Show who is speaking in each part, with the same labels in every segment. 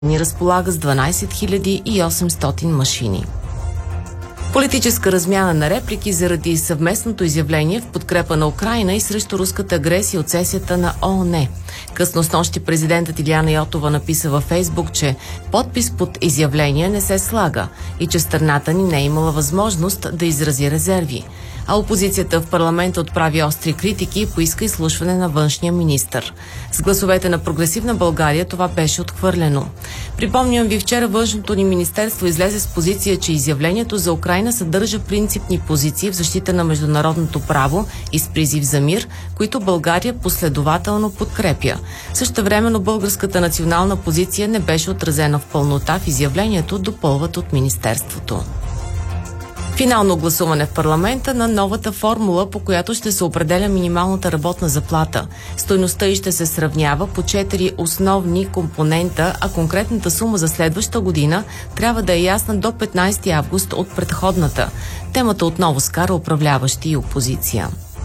Speaker 1: ни разполага с 12 800 машини. Политическа размяна на реплики заради съвместното изявление в подкрепа на Украйна и срещу руската агресия от сесията на ООН. Късно снощи президентът Илияна Йотова написа във Фейсбук, че подпис под изявление не се слага и че страната ни не е имала възможност да изрази резерви. А опозицията в парламента отправи остри критики и поиска изслушване на външния министър. С гласовете на Прогресивна България това беше отхвърлено. Припомням ви, вчера външното ни министерство излезе с позиция, че изявлението за Украйна съдържа принципни позиции в защита на международното право и с призив за мир, които България последователно подкрепя. Същевременно българската национална позиция не беше отразена в пълнота в изявлението, допълват от министерството. Финално гласуване в парламента на новата формула, по която ще се определя минималната работна заплата. Стойността й ще се сравнява по 4 основни компонента, а конкретната сума за следваща година трябва да е ясна до 15 август от предходната. Темата отново скара управляващи и опозиция.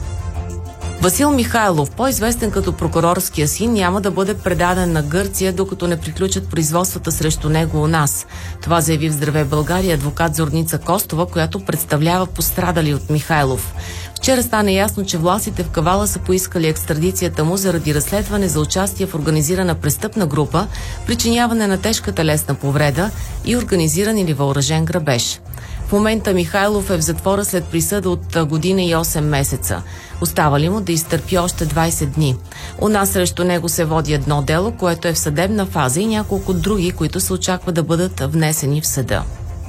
Speaker 1: Васил Михайлов, по-известен като прокурорския син, няма да бъде предаден на Гърция, докато не приключат производствата срещу него у нас. Това заяви в Здраве България адвокат Зорница Костова, която представлява пострадали от Михайлов. Вчера стана ясно, че властите в Кавала са поискали екстрадицията му заради разследване за участие в организирана престъпна група, причиняване на тежка телесна повреда и организиран или въоръжен грабеж. В момента Михайлов е в затвора след присъда от година и 8 месеца. Остава ли му да изтърпи още 20 дни? У нас срещу него се води едно дело, което е в съдебна фаза, и няколко други, които се очаква да бъдат внесени в съда.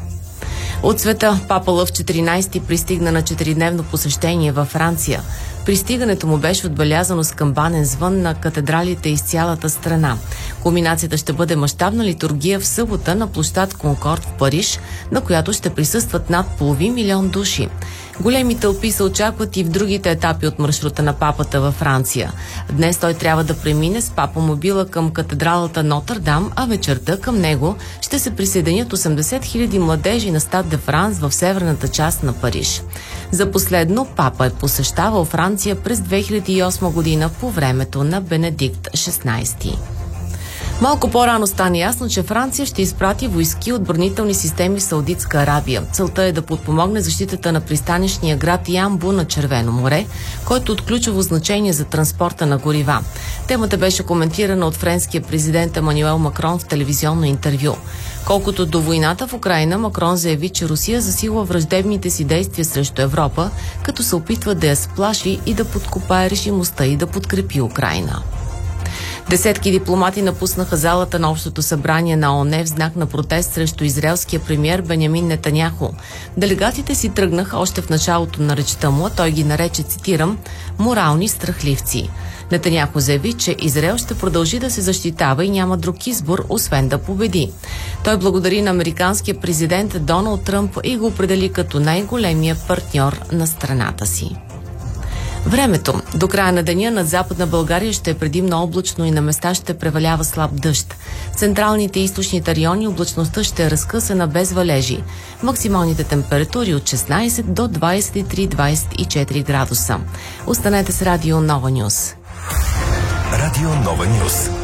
Speaker 1: От света Папа Лъв 14 пристигна на 4-дневно посещение във Франция. Пристигането му беше отбелязано с камбанен звън на катедралите из цялата страна. Кулминацията ще бъде мащабна литургия в събота на площад Конкорд в Париж, на която ще присъстват над половин милион души. Големи тълпи се очакват и в другите етапи от маршрута на папата във Франция. Днес той трябва да премине с папомобила към катедралата Нотърдам, а вечерта към него ще се присъединят 80 000 младежи на Стад де Франс в северната част на Париж. За последно папа е посещавал Франция през 2008 година по времето на Бенедикт XVI. Малко по-рано стана ясно, че Франция ще изпрати войски отбранителни системи в Саудитска Арабия. Целта е да подпомогне защитата на пристанищния град Ямбу на Червено море, който е от ключово значение за транспорта на горива. Темата беше коментирана от френския президент Емануел Макрон в телевизионно интервю. Колкото до войната в Украйна, Макрон заяви, че Русия засилва враждебните си действия срещу Европа, като се опитва да я сплаши и да подкопае решимостта и да подкрепи Украйна. Десетки дипломати напуснаха залата на Общото събрание на ООН в знак на протест срещу израелския премиер Бенямин Нетаняху. Делегатите си тръгнаха още в началото на речта му, а той ги нарече, цитирам, „морални страхливци“. Нетаняху заяви, че Израел ще продължи да се защитава и няма друг избор, освен да победи. Той благодари на американския президент Доналд Тръмп и го определи като най-големия партньор на страната си. Времето. До края на деня над Западна България ще е предимно облачно и на места ще превалява слаб дъжд. В централните и източните райони облачността ще е разкъсана без валежи. Максималните температури от 16 до 23-24 градуса. Останете с Радио Нова Нюс.
Speaker 2: Радио Нова Нюс.